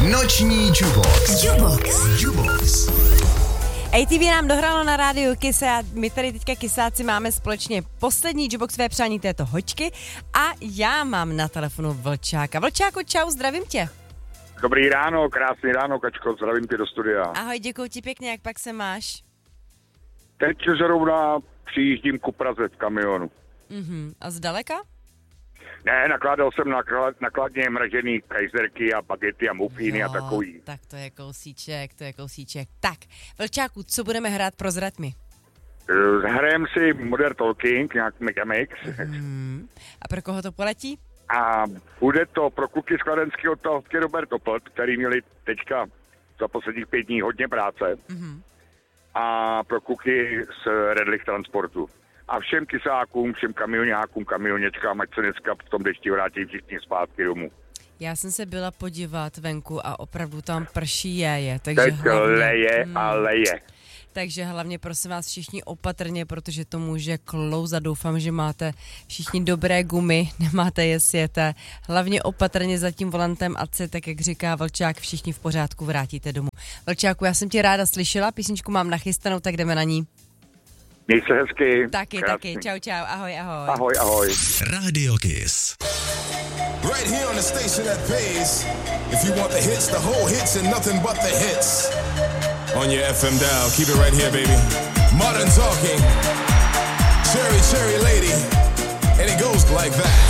Noční Jubox. ATV nám dohrálo na rádiu Kiss a my tady teďka Kissáci máme společně poslední Juboxové přání této hoďky a já mám na telefonu Vlčáka. Vlčáku, čau, zdravím tě. Dobrý ráno, krásný ráno, Kačko, zdravím tě do studia. Ahoj, děkuji ti pěkně, jak pak se máš? Teď zrovna přijíždím ku Praze v kamionu. A zdaleka? Ne, nakládal jsem nakladně mražený kajzerky a bagety a mufíny a takový. Tak to je kousíček. Tak, Vlčáku, co budeme hrát, prozrať mi. Hrajem si Modern Talking, nějak Megamix. A pro koho to poletí? A bude to pro kluky z kladenského tohovky Robert Opel, který měli teďka za posledních 5 dní hodně práce. A pro kluky z Redlich Transportu. A všem kysákům, všem kamionákům, kamionečkám, ať se dneska v tom dešti vrátí všichni zpátky domů. Já jsem se byla podívat venku a opravdu tam prší takže teď hlavně, leje a leje. Takže hlavně prosím vás všichni opatrně, protože to může klouzat. Doufám, že máte všichni dobré gumy, nemáte je sjeté. Hlavně opatrně za tím volantem, ať se, tak jak říká Vlčák, všichni v pořádku vrátíte domů. Vlčáku, já jsem tě ráda slyšela, písničku mám nachystanou, tak jdeme na ní. Měj se hezky. Taky, čau, ahoj. Ahoj. Radio Kiss. Right here on the station that pays. If you want the hits, the whole hits and nothing but the hits. On your FM dial, keep it right here, baby. Modern Talking. Cherry Lady. And it goes like that.